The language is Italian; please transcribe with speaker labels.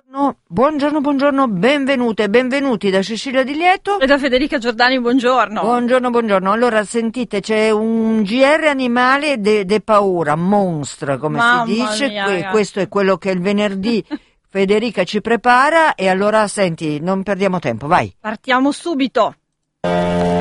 Speaker 1: No, buongiorno, benvenute e benvenuti da Cecilia Di Lieto
Speaker 2: e da Federica Giordani, buongiorno.
Speaker 1: Buongiorno. Allora, sentite, c'è un GR animale de paura, monstra, come
Speaker 2: Mamma
Speaker 1: si dice,
Speaker 2: mia,
Speaker 1: questo è quello che il venerdì Federica ci prepara, e allora, senti, non perdiamo tempo, vai.
Speaker 2: Partiamo subito.